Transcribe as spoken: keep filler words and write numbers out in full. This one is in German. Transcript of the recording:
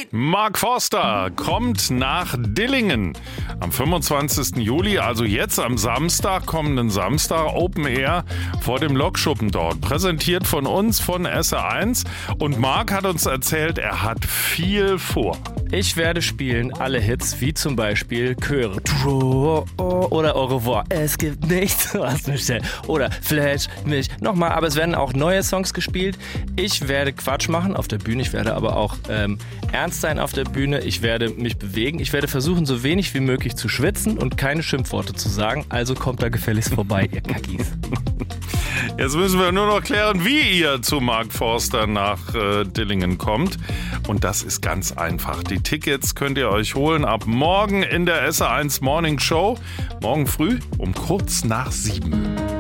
Mark Forster kommt nach Dillingen am fünfundzwanzigsten Juli, also jetzt am Samstag, kommenden Samstag, Open Air vor dem Lokschuppen dort. Präsentiert von uns, von S R eins. Und Mark hat uns erzählt, er hat viel vor. Ich werde spielen alle Hits, wie zum Beispiel Chöre oder Au revoir. Es gibt nichts, was mich stellt. Oder Flash mich nochmal. Aber es werden auch neue Songs gespielt. Ich werde Quatsch machen auf der Bühne. Ich werde aber auch ähm, ernst sein auf der Bühne. Ich werde mich bewegen. Ich werde versuchen, so wenig wie möglich zu schwitzen und keine Schimpfworte zu sagen. Also kommt da gefälligst vorbei, ihr Kackis. Jetzt müssen wir nur noch klären, wie ihr zu Mark Forster nach äh, Dillingen kommt. Und das ist ganz einfach. Die Tickets könnt ihr euch holen ab morgen in der S R eins Morning Show. Morgen früh um kurz nach sieben.